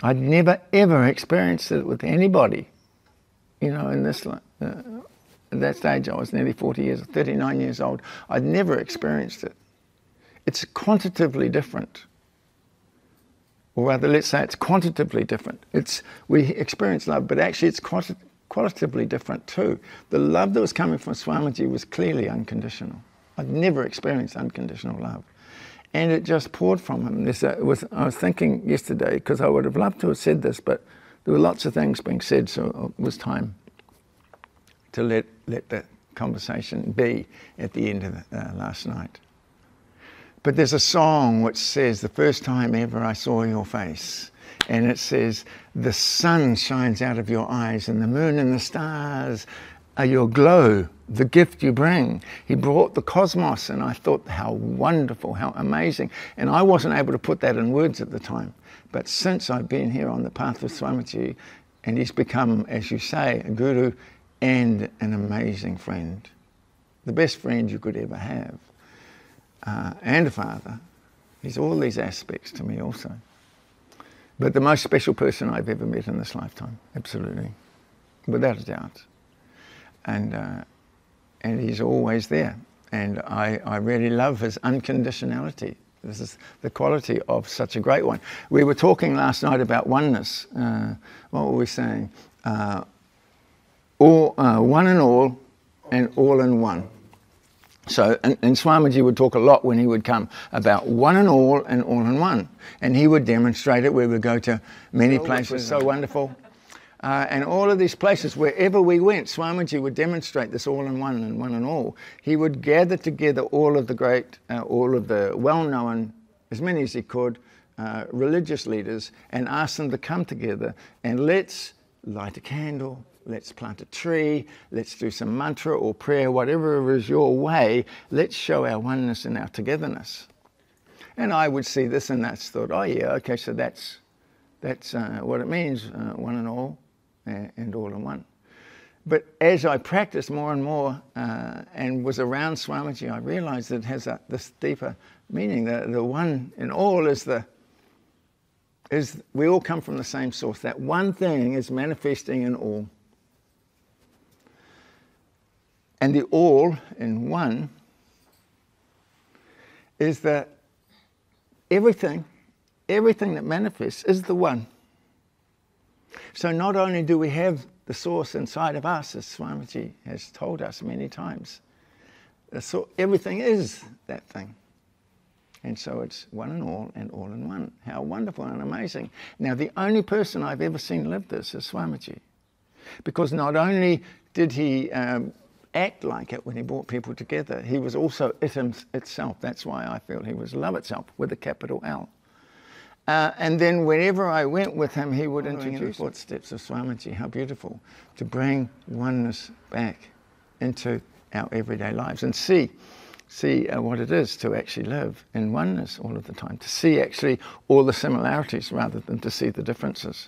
I'd never ever experienced it with anybody, in this at that stage I was nearly 39 years old. I'd never experienced it. It's quantitatively different. Or rather, let's say it's quantitatively different. We experience love, but actually it's qualitatively different too. The love that was coming from Swamiji was clearly unconditional. I'd never experienced unconditional love. And it just poured from him. I was thinking yesterday, because I would have loved to have said this, but there were lots of things being said, so it was time to let the conversation be at the end of last night. But there's a song which says, the first time ever I saw your face. And it says, the sun shines out of your eyes and the moon and the stars are your glow, the gift you bring. He brought the cosmos, and I thought, how wonderful, how amazing. And I wasn't able to put that in words at the time. But since I've been here on the path with Swamiji, and he's become, as you say, a guru and an amazing friend. The best friend you could ever have. And a father. He's all these aspects to me also. But the most special person I've ever met in this lifetime, absolutely, without a doubt. And he's always there. And I really love his unconditionality. This is the quality of such a great one. We were talking last night about oneness. What were we saying? One and all in one. So, and Swamiji would talk a lot when he would come about one and all in one. And he would demonstrate it. We would go to many places, so wonderful. And all of these places, wherever we went, Swamiji would demonstrate this all in one and one and all. He would gather together all of the well-known, as many as he could, religious leaders, and ask them to come together and let's light a candle. Let's plant a tree, let's do some mantra or prayer, whatever is your way, let's show our oneness and our togetherness. And I would see this and that's thought, oh yeah, okay, so that's what it means, one and all in one. But as I practiced more and more and was around Swamiji, I realized it has this deeper meaning. The one in all is we all come from the same source. That one thing is manifesting in all. And the all in one is that everything that manifests is the one. So not only do we have the source inside of us, as Swamiji has told us many times, so everything is that thing. And so it's one and all in one. How wonderful and amazing. Now, the only person I've ever seen live this is Swamiji. Because not only did he act like it when he brought people together, he was also it itself. That's why I feel he was love itself with a capital L. And then whenever I went with him, he would introduce the footsteps of Swamiji. How beautiful to bring oneness back into our everyday lives and see what it is to actually live in oneness all of the time, to see actually all the similarities rather than to see the differences.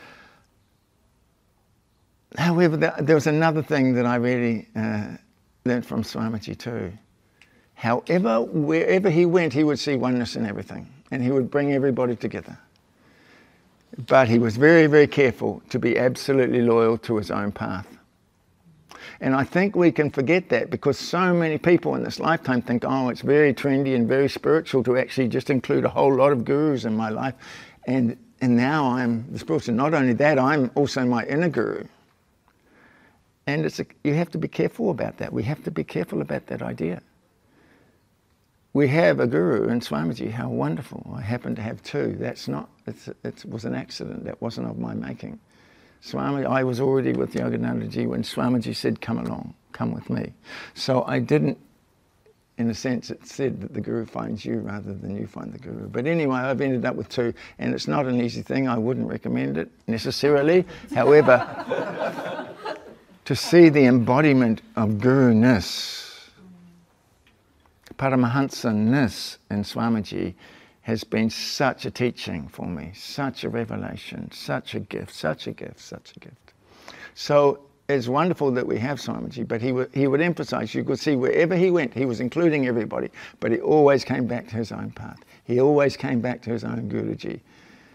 However, there was another thing that I really learned from Swamiji too. However, wherever he went, he would see oneness in everything, and he would bring everybody together. But he was very, very careful to be absolutely loyal to his own path. And I think we can forget that because so many people in this lifetime think, oh, it's very trendy and very spiritual to actually just include a whole lot of gurus in my life. And now I'm the spiritual. Not only that, I'm also my inner guru. And you have to be careful about that. We have to be careful about that idea. We have a guru in Swamiji. How wonderful. I happen to have two. It was an accident. That wasn't of my making. Swami, I was already with Yoganandaji when Swamiji said, come along, come with me. So I didn't, in a sense, it said that the guru finds you rather than you find the guru. But anyway, I've ended up with two, and it's not an easy thing. I wouldn't recommend it necessarily. However, to see the embodiment of guru-ness, Paramahansa-ness in Swamiji has been such a teaching for me, such a revelation, such a gift, such a gift, such a gift. So it's wonderful that we have Swamiji, but he would emphasize, you could see wherever he went, he was including everybody, but he always came back to his own path. He always came back to his own Guruji.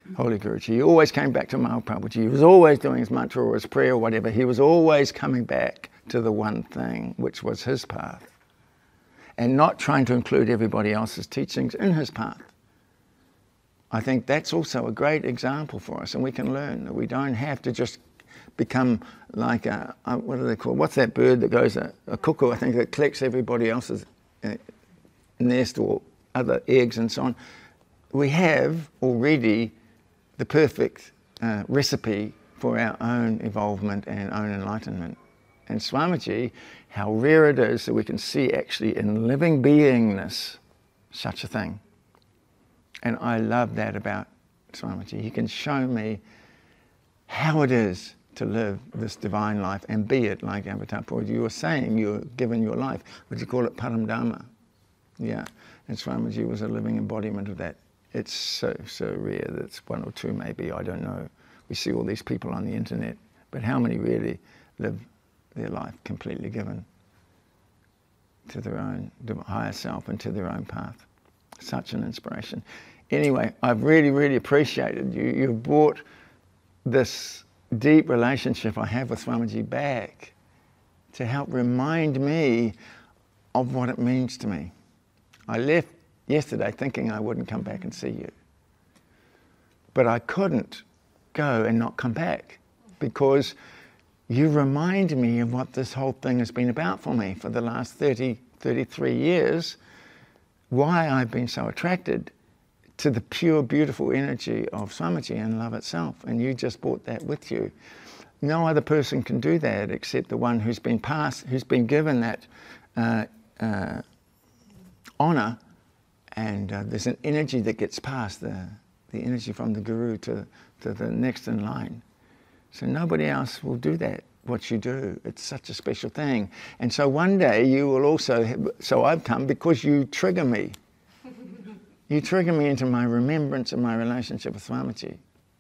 Holy Guruji. He always came back to Mahaprabhuji. He was always doing his mantra or his prayer or whatever. He was always coming back to the one thing, which was his path, and not trying to include everybody else's teachings in his path. I think that's also a great example for us, and we can learn that we don't have to just become like what do they call? What's that bird that goes, a cuckoo, I think, that collects everybody else's nest or other eggs and so on. We have already the perfect recipe for our own evolvement and own enlightenment. And Swamiji, how rare it is that we can see actually in living beingness such a thing. And I love that about Swamiji. He can show me how it is to live this divine life and be it like Avatar Puruji. You were saying you were given your life. Would you call it Param Dharma? Yeah. And Swamiji was a living embodiment of that. It's so rare that it's one or two maybe, I don't know. We see all these people on the internet, but how many really live their life completely given to their own higher self and to their own path? Such an inspiration. Anyway, I've really, really appreciated you. You've brought this deep relationship I have with Swamiji back to help remind me of what it means to me. I left yesterday thinking I wouldn't come back and see you. But I couldn't go and not come back because you remind me of what this whole thing has been about for me for the last 33 years, why I've been so attracted to the pure, beautiful energy of Swamiji and love itself. And you just brought that with you. No other person can do that except the one who's been given that honor. And there's an energy that gets passed, the energy from the Guru to the next in line. So nobody else will do that, what you do. It's such a special thing. And so one day you will also, so I've come because you trigger me. You trigger me into my remembrance of my relationship with Swamiji.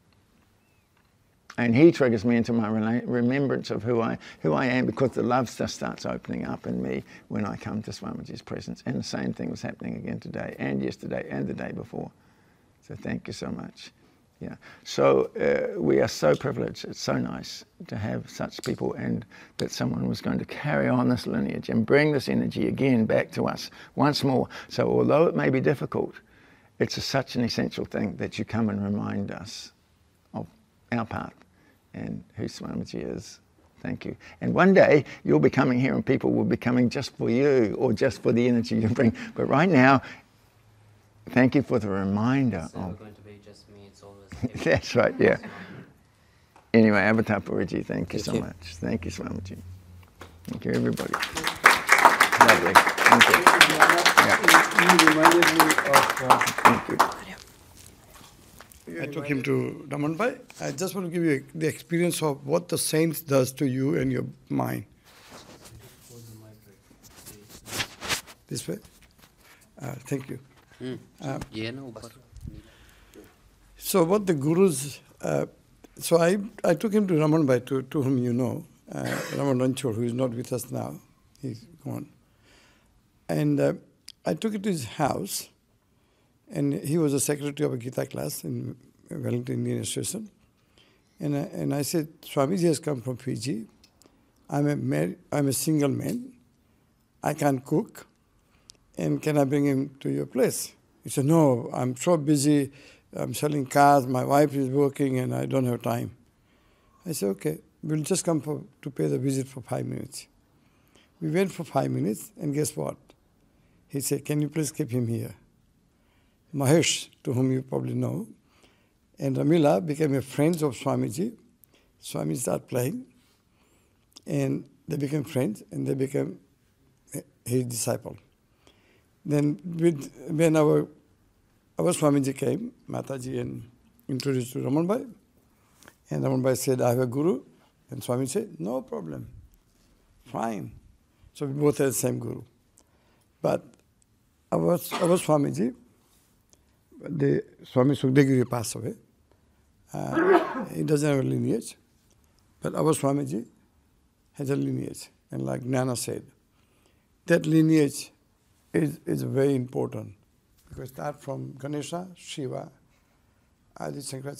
And he triggers me into my remembrance of who I am, because the love just starts opening up in me when I come to Swamiji's presence. And the same thing was happening again today and yesterday and the day before. So thank you so much. Yeah. So we are so privileged. It's so nice to have such people, and that someone was going to carry on this lineage and bring this energy again back to us once more. So although it may be difficult, it's such an essential thing that you come and remind us of our path and who Swamiji is. Thank you. And one day you'll be coming here and people will be coming just for you or just for the energy you bring. But right now, thank you for the reminder. It's never going to be just me, it's always That's right, yeah. Anyway, Avatar Puruji, thank you so much. Thank you, Swamiji. Thank you, everybody. Lovely. Thank you. You reminded me of... Thank you. I took him to Ramanbai. I just want to give you the experience of what the saints does to you and your mind. This way? Thank you. So what the Gurus... so I took him to Ramanbai, to whom you know, Raman Ranchor, who is not with us now. He's gone. And I took it to his house. And he was a secretary of a Gita class in Wellington Indian Association. And I said, Swamiji has come from Fiji. I'm a single man. I can't cook. And can I bring him to your place? He said, no, I'm so busy. I'm selling cars. My wife is working and I don't have time. I said, okay, we'll just come to pay the visit for 5 minutes. We went for 5 minutes, and guess what? He said, can you please keep him here? Mahesh, to whom you probably know, and Ramila became a friend of Swamiji. Swamiji started playing, and they became friends, and they became his disciple. Then when our Swamiji came, Mataji, and introduced to Ramanbai, and Ramanbai said, I have a guru, and Swami said, no problem, fine. So we both had the same guru. But our Swamiji, the Swami Sukhdegiri passed away. He doesn't have a lineage. But our Swamiji has a lineage. And like Jnana said, that lineage is very important. Because start from Ganesha, Shiva, Adi Shankaracharya